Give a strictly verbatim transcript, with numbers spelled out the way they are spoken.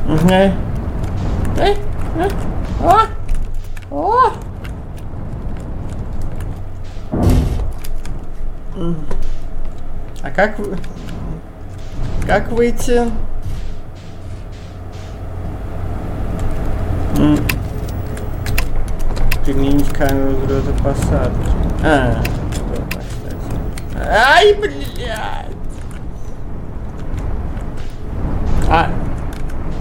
Эй, эй, эй, о, о. А как вы... Как выйти? М. Применить камеру взлета посадки. А, удобно, кстати. Ай, блядь! А,